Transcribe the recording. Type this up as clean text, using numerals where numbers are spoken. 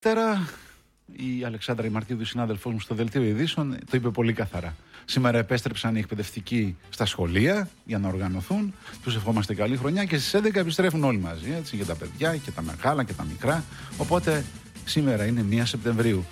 Τώρα η Αλεξάνδρα Μαρτίδου, συνάδελφός μου στο Δελτίο Ειδήσεων, το είπε πολύ καθαρά. Σήμερα επέστρεψαν οι εκπαιδευτικοί στα σχολεία για να οργανωθούν. Τους ευχόμαστε καλή χρονιά και στις 11 επιστρέφουν όλοι μαζί. Έτσι, για τα παιδιά και τα μεγάλα και τα μικρά. Οπότε σήμερα είναι 1 Σεπτεμβρίου.